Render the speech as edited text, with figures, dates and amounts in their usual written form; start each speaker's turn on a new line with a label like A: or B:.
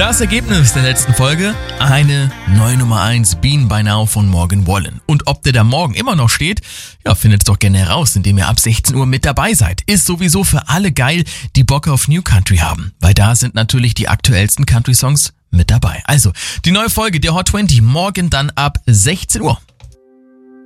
A: Das Ergebnis der letzten Folge, eine neue Nummer 1, Bean by Now von Morgan Wallen. Und ob der da morgen immer noch steht, ja, findet es doch gerne heraus, indem ihr ab 16 Uhr mit dabei seid. Ist sowieso für alle geil, die Bock auf New Country haben, weil da sind natürlich die aktuellsten Country-Songs mit dabei. Also, die neue Folge der Hot 20, morgen dann ab 16 Uhr.